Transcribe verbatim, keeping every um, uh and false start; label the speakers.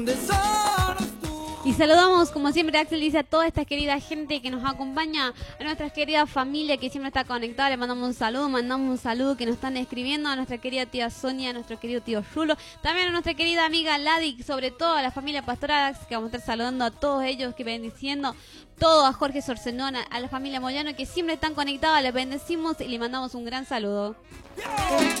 Speaker 1: Y saludamos, como siempre, Axel dice, a toda esta querida gente que nos acompaña, a nuestra querida familia que siempre está conectada. Le mandamos un saludo, mandamos un saludo que nos están escribiendo, a nuestra querida tía Sonia, a nuestro querido tío Rulo, también a nuestra querida amiga Ladi, sobre todo a la familia Pastoral, que vamos a estar saludando a todos ellos, que bendiciendo todo, a Jorge Sorcenona, a la familia Moyano, que siempre están conectados, les bendecimos y le mandamos un gran saludo.